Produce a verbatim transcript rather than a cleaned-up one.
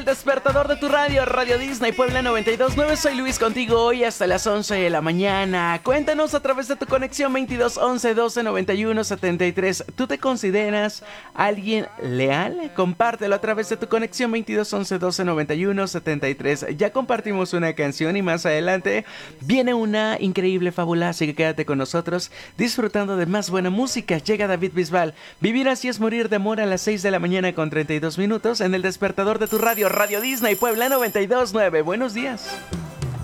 El despertador de tu radio, Radio Disney Puebla noventa y dos punto nueve. Soy Luis, contigo hoy hasta las once de la mañana. Cuéntanos a través de tu conexión veintidós once doce noventa y uno setenta y tres. ¿Tú te consideras alguien leal? Compártelo a través de tu conexión veintidós once doce noventa y uno setenta y tres. Ya compartimos una canción y más adelante viene una increíble fábula, así que quédate con nosotros disfrutando de más buena música. Llega David Bisbal. Vivir así es morir de amor a las seis de la mañana con treinta y dos minutos en el despertador de tu radio, Radio Disney Puebla noventa y dos punto nueve. Buenos días.